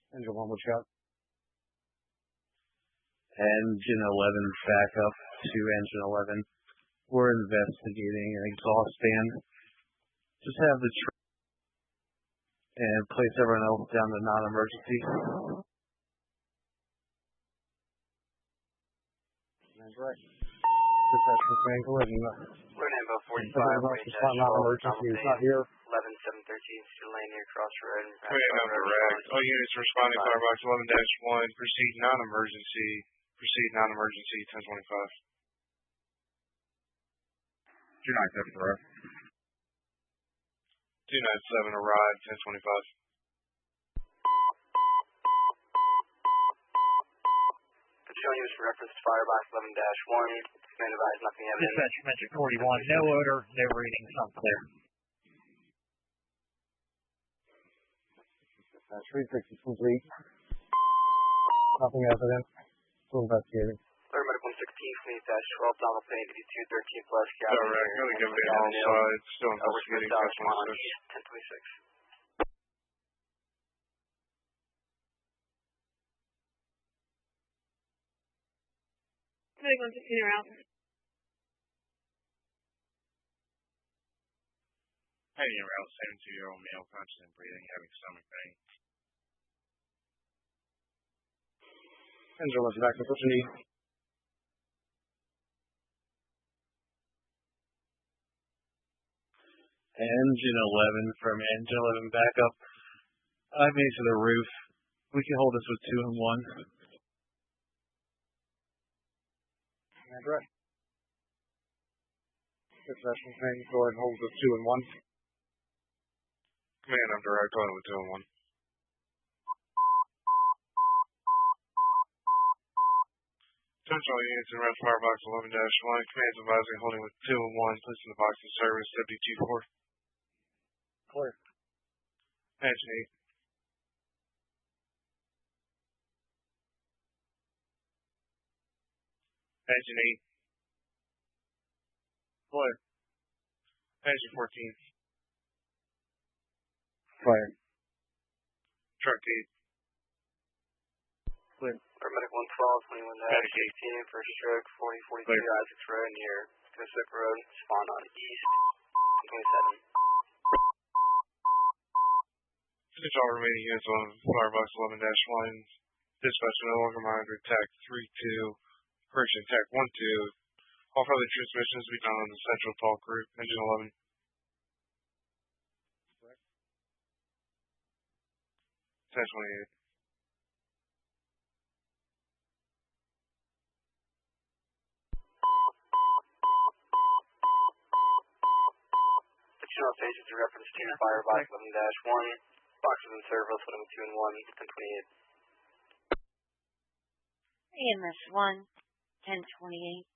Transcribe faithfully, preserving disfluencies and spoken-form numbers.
Engine one, what you got? Engine eleven backup to engine eleven. We're investigating an exhaust fan. Just have the tr- and place everyone else down to non-emergency. That's right. Dispatch command collision. We're in Info forty-five. Non-emergency is not here. eleven seven thirteen, still laying near Crossroad. Command number direct. All units responding Firebox eleven dash one. Proceed non-emergency. Proceed non-emergency ten twenty-five. two nine seven arrive. two nine seven arrive ten twenty-five. Showing you for reference to Firebox eleven dash one. Command advised nothing evident. Dispatch metric forty-one. No odor, no readings, not clear. Dispatch three six is complete. Nothing evident. Still investigating. Third medical one sixteen, twenty dash twelve, Donald Payne, eighty-two thirteen plus. Direct. Really give it all sides. Still investigating ten twenty-six. ten twenty-six. one sixteen are out. Heading around seventy-two-year-old male, conscious and breathing, having stomach pain. Engine eleven backup, what you need? Engine eleven from engine eleven backup. I made to the roof. We can hold this with two and one. Command direct. Dispatch command, go ahead and hold with two and one. Command number direct. Going with two and one. Attention all units in Red Firebox eleven dash one. Command's advising holding with two and one. Place in the box of service seventy-two four. Clear. Engine eight. Engine eight. Clear. Engine fourteen. Fire. Truck eight. Clear. Paramedic one twelve, twenty-one dash eighteen, first stroke, forty forty-two, Isaacs Road near Pacific Road, spawn on east, twenty-seven. Finish all remaining units on Firebox eleven dash one. Dispatch no longer monitor TAC three two, correction TAC one two. All further transmissions will be done on the central talk group, engine eleven. ten twenty-eight. Additional stations in reference to Firebox eleven dash one. Boxes in service, one two and one, ten twenty-eight. A M S one, ten twenty-eight.